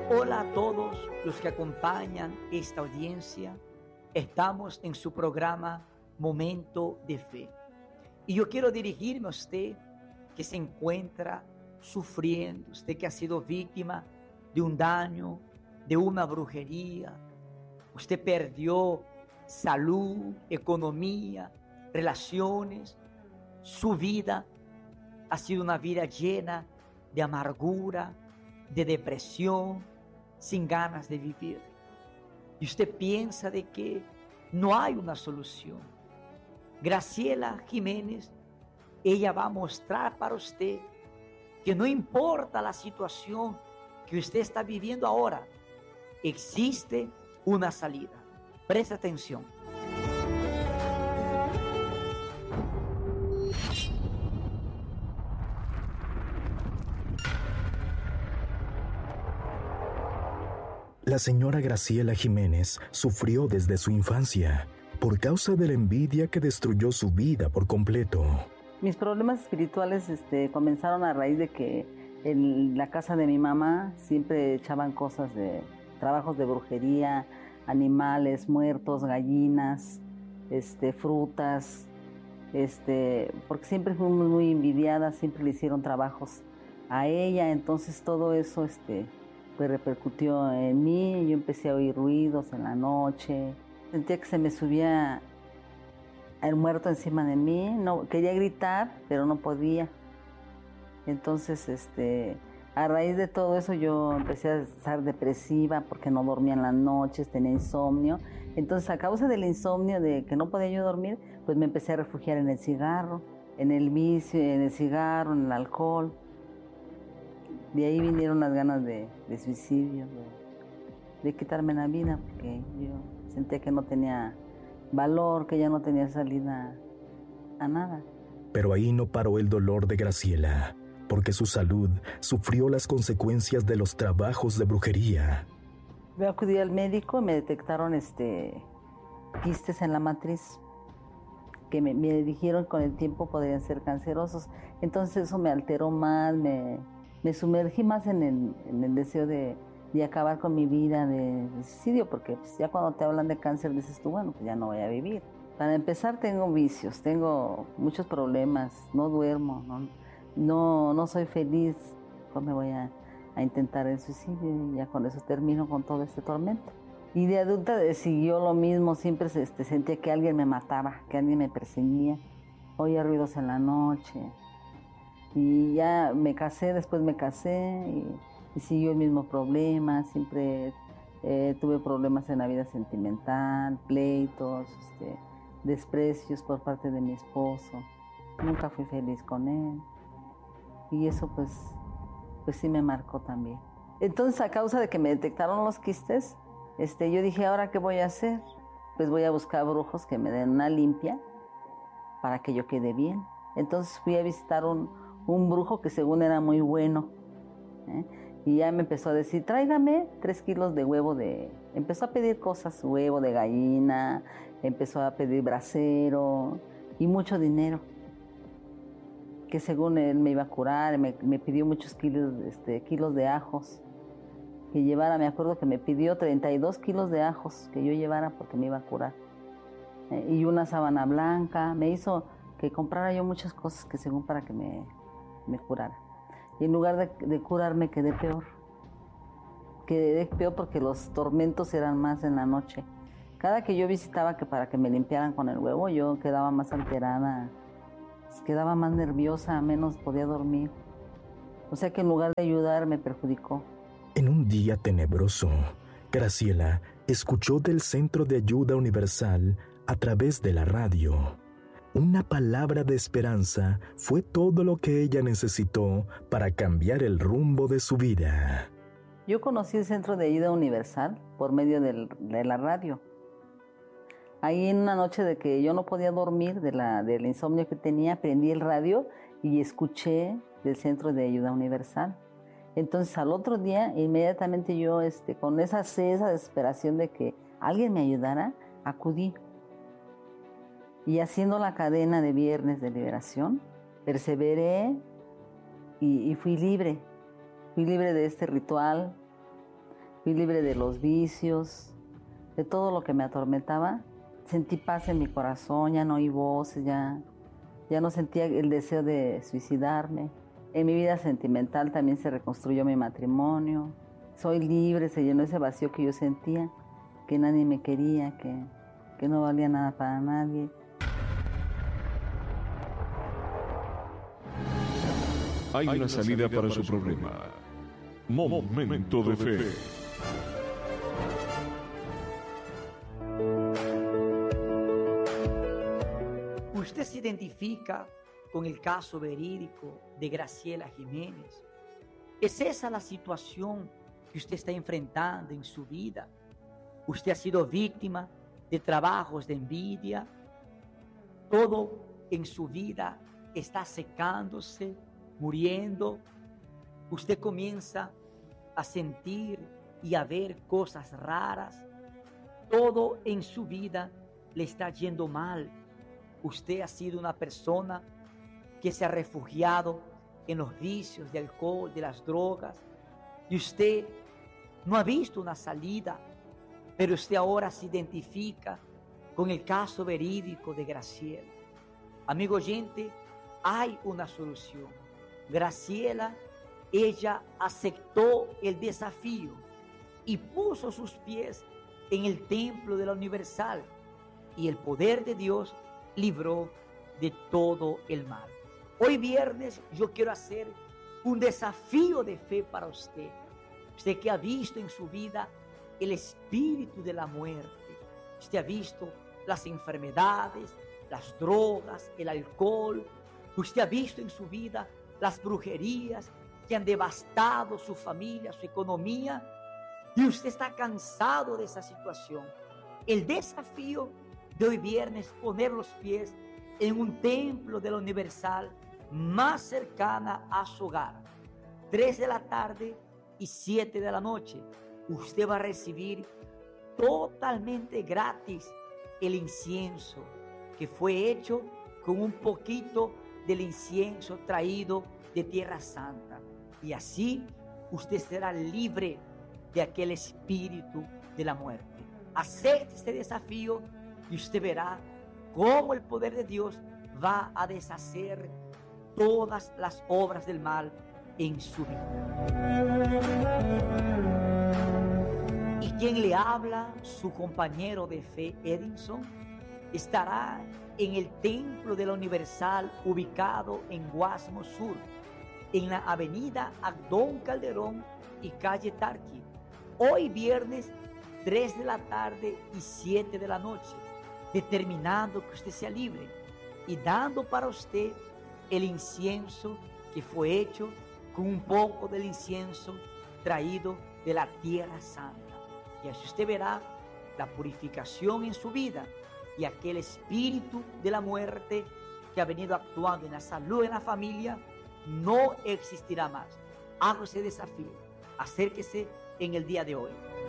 Hola a todos los que acompañan esta audiencia. Estamos en su programa Momento de Fe. Y yo quiero dirigirme a usted que se encuentra sufriendo, usted que ha sido víctima de un daño, de una brujería. Usted perdió salud, economía, relaciones. Su vida ha sido una vida llena de amargura, de depresión, sin ganas de vivir. Y usted piensa de que no hay una solución. Graciela Jiménez, ella va a mostrar para usted que no importa la situación que usted está viviendo ahora, existe una salida. Presta atención. La señora Graciela Jiménez sufrió desde su infancia por causa de la envidia que destruyó su vida por completo. Mis problemas espirituales comenzaron a raíz de que en la casa de mi mamá siempre echaban cosas de trabajos de brujería, animales muertos, gallinas, frutas, porque siempre fuimos muy envidiadas, siempre le hicieron trabajos a ella, entonces todo eso pues repercutió en mí. Yo empecé a oír ruidos en la noche, sentía que se me subía el muerto encima de mí, no quería gritar, pero no podía. Entonces, a raíz de todo eso yo empecé a estar depresiva porque no dormía en las noches, tenía insomnio. Entonces, a causa del insomnio, de que no podía yo dormir, pues me empecé a refugiar en el cigarro, en el vicio, en el cigarro, en el alcohol. De ahí vinieron las ganas de suicidio, de quitarme la vida, porque yo sentía que no tenía valor, que ya no tenía salida a nada. Pero ahí no paró el dolor de Graciela, porque su salud sufrió las consecuencias de los trabajos de brujería. Yo acudí al médico, me detectaron quistes en la matriz, que me dijeron con el tiempo podrían ser cancerosos. Entonces eso me alteró más, me sumergí más en el deseo de acabar con mi vida de suicidio, porque pues, ya cuando te hablan de cáncer dices tú, bueno, pues ya no voy a vivir. Para empezar tengo vicios, tengo muchos problemas, no duermo, no soy feliz, pues me voy a intentar el suicidio y ya con eso termino con todo este tormento. Y de adulta siguió lo mismo, siempre sentía que alguien me mataba, que alguien me perseguía, oía ruidos en la noche. Y ya me casé, después me casé y siguió el mismo problema. Siempre tuve problemas en la vida sentimental, pleitos, desprecios por parte de mi esposo. Nunca fui feliz con él y eso pues sí me marcó también. Entonces, a causa de que me detectaron los quistes, yo dije, ¿ahora qué voy a hacer? Pues voy a buscar brujos que me den una limpia para que yo quede bien. Entonces fui a visitar un brujo que según era muy bueno, y ya me empezó a decir, tráigame 3 kilos de huevo empezó a pedir cosas, huevo de gallina, empezó a pedir brasero y mucho dinero, que según él me iba a curar. Me pidió muchos kilos de ajos que llevara. Me acuerdo que me pidió 32 kilos de ajos que yo llevara porque me iba a curar, y una sábana blanca. Me hizo que comprara yo muchas cosas que según para que me curara. Y en lugar de curarme quedé peor. Quedé peor porque los tormentos eran más en la noche. Cada que yo visitaba que para que me limpiaran con el huevo, yo quedaba más alterada, quedaba más nerviosa, menos podía dormir. O sea que en lugar de ayudar me perjudicó. En un día tenebroso, Graciela escuchó del Centro de Ayuda Universal a través de la radio. Una palabra de esperanza fue todo lo que ella necesitó para cambiar el rumbo de su vida. Yo conocí el Centro de Ayuda Universal por medio de la radio. Ahí en una noche de que yo no podía dormir del insomnio que tenía, prendí el radio y escuché del Centro de Ayuda Universal. Entonces al otro día, inmediatamente yo con esa desesperación de que alguien me ayudara, acudí. Y haciendo la cadena de viernes de liberación, perseveré y fui libre. Fui libre de este ritual, Fui libre de los vicios, de todo lo que me atormentaba. Sentí paz en mi corazón, ya no oí voces, ya no sentía el deseo de suicidarme. En mi vida sentimental también se reconstruyó mi matrimonio. Soy libre, se llenó ese vacío que yo sentía, que nadie me quería, que no valía nada para nadie. Hay una salida para su problema. Momento de fe. Usted se identifica con el caso verídico de Graciela Jiménez. ¿Es esa la situación que usted está enfrentando en su vida? Usted ha sido víctima de trabajos de envidia. Todo en su vida está secándose, muriendo. Usted comienza a sentir y a ver cosas raras. Todo en su vida le está yendo mal. Usted ha sido una persona que se ha refugiado en los vicios de alcohol, de las drogas, y usted no ha visto una salida, pero usted ahora se identifica con el caso verídico de Graciela. Amigo oyente, hay una solución. Graciela, ella aceptó el desafío y puso sus pies en el templo de la Universal, y el poder de Dios libró de todo el mal. Hoy viernes yo quiero hacer un desafío de fe para usted. Usted que ha visto en su vida el espíritu de la muerte. Usted ha visto las enfermedades, las drogas, el alcohol. Usted ha visto en su vida las brujerías que han devastado su familia, su economía. Y usted está cansado de esa situación. El desafío de hoy viernes es poner los pies en un templo de la Universal más cercana a su hogar. 3 de la tarde y 7 de la noche. Usted va a recibir totalmente gratis el incienso que fue hecho con un poquito del incienso traído de Tierra Santa. Y así usted será libre de aquel espíritu de la muerte. Acepte este desafío y usted verá cómo el poder de Dios va a deshacer todas las obras del mal en su vida. Y quien le habla, su compañero de fe, Edinson, estará en el templo de la Universal ubicado en Guasmo Sur, en la avenida Abdón Calderón y calle Tarqui. Hoy viernes 3 de la tarde y 7 de la noche, determinando que usted sea libre y dando para usted el incienso que fue hecho con un poco del incienso traído de la Tierra Santa. Y así usted verá la purificación en su vida y aquel espíritu de la muerte que ha venido actuando en la salud, en la familia, no existirá más. Haga ese desafío, acérquese en el día de hoy.